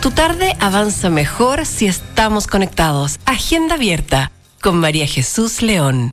Tu tarde avanza mejor si estamos conectados. Agenda abierta con María Jesús León.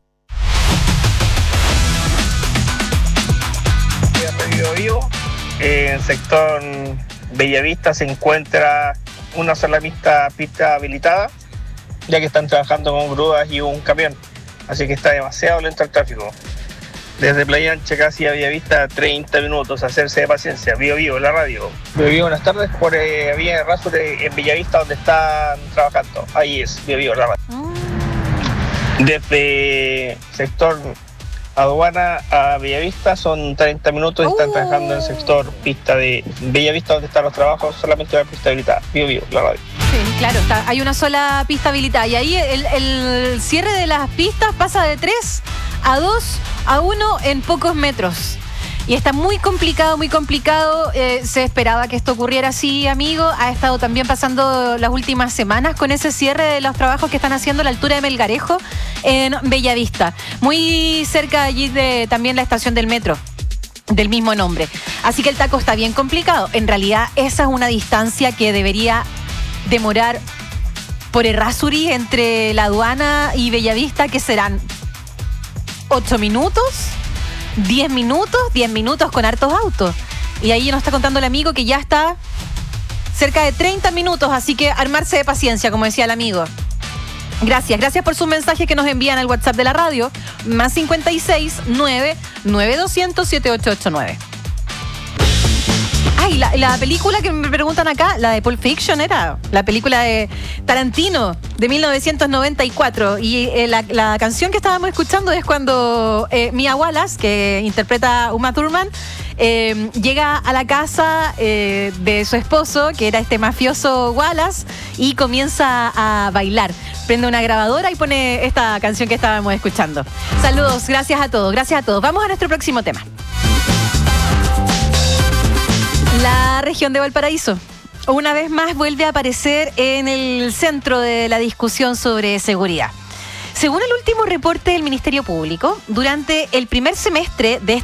En el sector Bellavista se encuentra una sola pista habilitada, ya que están trabajando con grúas y un camión, así que está demasiado lento el tráfico. Desde Playa Ancha casi a Bellavista 30 minutos, hacerse de paciencia. Vivo, la radio. Vivo, buenas tardes, por Vía Errázuriz en Bellavista, donde están trabajando. Ahí es, Vivo, la radio. Desde sector Aduana a Bellavista son 30 minutos y están trabajando en el sector pista de Bellavista, donde están los trabajos, solamente una pista habilitada. Vivo, la radio. Sí, claro, hay una sola pista habilitada y ahí el cierre de las pistas pasa de 3 a 2 a 1 en pocos metros. Y está muy complicado, muy complicado. Se esperaba que esto ocurriera así, amigo. Ha estado también pasando las últimas semanas con ese cierre de los trabajos que están haciendo a la altura de Melgarejo en Bellavista. Muy cerca allí de también la estación del metro del mismo nombre. Así que el taco está bien complicado. En realidad, esa es una distancia que debería demorar por Errázuriz entre la aduana y Bellavista, que serán 8 minutos, 10 minutos con hartos autos. Y ahí nos está contando el amigo que ya está cerca de 30 minutos, así que armarse de paciencia, como decía el amigo. Gracias por sus mensajes que nos envían al WhatsApp de la radio, más 56 9 9200 7889. Ay, la película que me preguntan acá, la de Pulp Fiction, era la película de Tarantino de 1994. Y la canción que estábamos escuchando es cuando Mia Wallace, que interpreta a Uma Thurman, llega a la casa de su esposo, que era este mafioso Wallace, y comienza a bailar. Prende una grabadora y pone esta canción que estábamos escuchando. Saludos, gracias a todos. Vamos a nuestro próximo tema. La región de Valparaíso, una vez más, vuelve a aparecer en el centro de la discusión sobre seguridad. Según el último reporte del Ministerio Público, durante el primer semestre de